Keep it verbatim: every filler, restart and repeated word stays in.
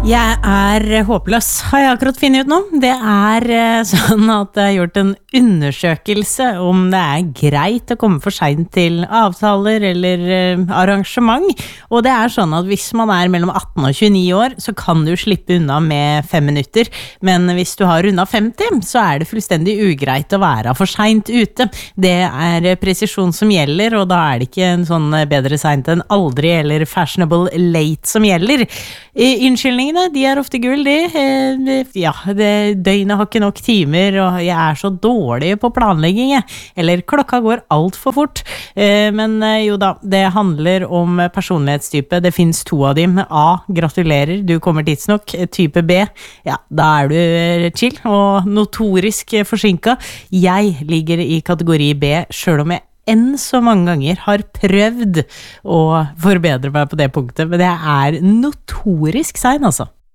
Jeg er håpløs, har jeg akkurat finnet ut nå. Det er eh, sånn at jeg har gjort en undersøkelse om det er greit å komme for sent til avtaler eller eh, arrangement. Og det er sånn at hvis man er mellom atten og tjueni år, så kan du slippe unna med fem minutter. Men hvis du har rundt femti, så er det fullstendig ugreit å være for sent ute. Det er presisjon som gjelder, og da er det ikke en sånn bedre sent enn aldri eller fashionable late som gjelder. Eh, Unnskyldningen de er ofte gull, de. Ja, det, døgnet har ikke nok timer, og jeg er så dårlig på planlegging, jeg. Eller klokka går alt for fort. Men jo da, det handler om personlighetstype. Det finnes to av dem. A, gratulerer, du kommer tidsnok. Type B, ja, da er du chill og notorisk forsinket. Jeg ligger i kategori B, selv om jeg enn så mange ganger har prøvd å forbedre meg på det punktet, men jeg er notorisk sein, altså.